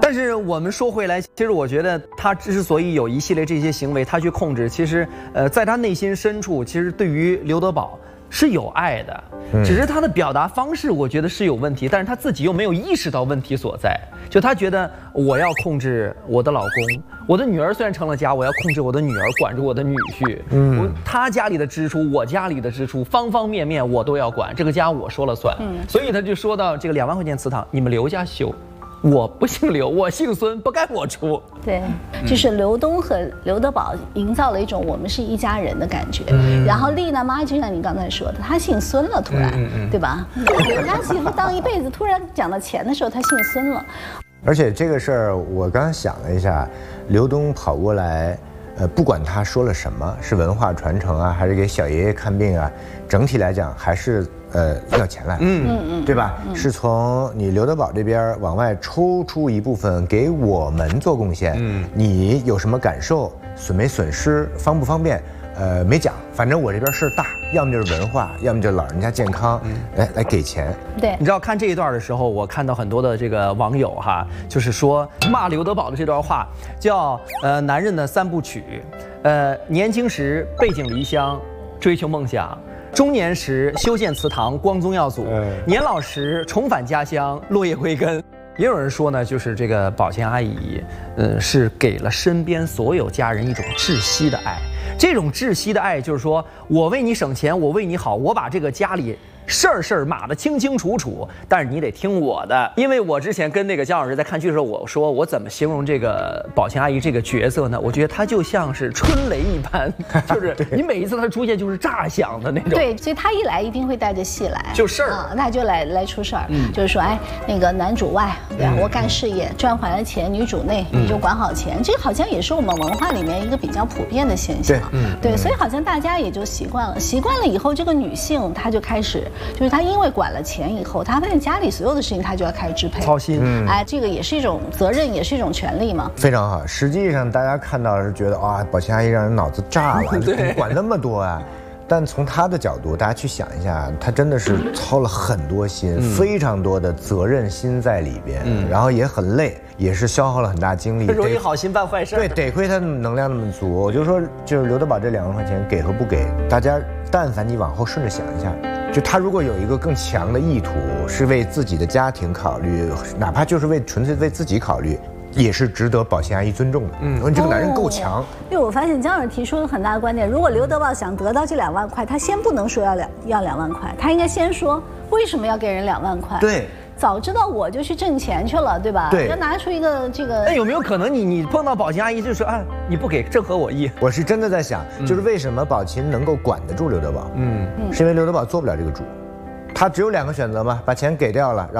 但是我们说回来，其实我觉得他之所以有一系列这些行为，他去控制，其实在他内心深处，其实对于刘德宝是有爱的，只是他的表达方式我觉得是有问题，但是他自己又没有意识到问题所在，就他觉得我要控制我的老公，我的女儿虽然成了家，我要控制我的女儿，管住我的女婿，他家里的支出，我家里的支出，方方面面我都要管，这个家我说了算，所以他就说到这个2万块钱祠堂，你们刘家修。我不姓刘，我姓孙，不该我出。 对，就是刘东和刘德宝营造了一种我们是一家人的感觉。然后丽娜妈就像你刚才说的，她姓孙了，突然，对吧？刘家媳妇当一辈子，突然讲到钱的时候，她姓孙了。 而且这个事儿，我刚想了一下，刘东跑过来，不管他说了什么，是文化传承啊，还是给小爷爷看病啊，整体来讲还是。要钱来，对吧？是从你刘德宝这边往外抽出一部分给我们做贡献，你有什么感受？损没损失？方不方便？没讲，反正我这边事儿大，要么就是文化，要么就是老人家健康，来给钱。 对， 你知道看这一段的时候，我看到很多的这个网友哈，就是说骂刘德宝的这段话叫男人的3部曲，年轻时背井离乡，追求梦想。中年时修建祠堂，光宗耀祖；年老时重返家乡，落叶归根。也有人说呢，就是这个宝琴阿姨，是给了身边所有家人一种窒息的爱。这种窒息的爱，就是说我为你省钱，我为你好，我把这个家里事儿码得清清楚楚，但是你得听我的。因为我之前跟那个姜老师在看剧的时候，我说我怎么形容这个宝琴阿姨这个角色呢？我觉得她就像是春雷一般，就是你每一次她出现就是炸响的那种。 对，所以她一来一定会带着戏来， 就事儿啊，那就来出事儿，就是说，哎，那个男主外，对吧？我干事业赚回来钱，女主内，你就管好钱。这个好像也是我们文化里面一个比较普遍的现象。对，所以好像大家也就习惯了，习惯了以后，这个女性她就开始。就是他因为管了钱以后，他发现家里所有的事情他就要开始支配、 操心。 哎，这个也是一种责任，也是一种权利嘛。 非常好。实际上大家看到是觉得哇，宝琴阿姨让人脑子炸了，管那么多啊。但从她的角度，大家去想一下，她真的是操了很多心，非常多的责任心在里边，然后也很累，也是消耗了很大精力。 容易好心办坏事。 对，得亏她能量那么足。我就说，就是刘德宝这2万块钱给和不给，大家但凡你往后顺着想一下。就他如果有一个更强的意图，是为自己的家庭考虑，哪怕就是纯粹为自己考虑，也是值得宝琴阿姨尊重的。你这个男人够强。 因为我发现姜老师提出了很大的观点，如果刘德宝想得到这2万块，他先不能说要2万块，他应该先说为什么要给人2万块。 对。 早知道我就去挣钱去了，对吧？ 对， 要拿出一个这个。 那有没有可能你碰到宝琴阿姨就说啊，你不给正合我意？ 我是真的在想，就是为什么宝琴能够管得住刘德宝？是因为刘德宝做不了这个主，他只有2个选择嘛，把钱给掉了。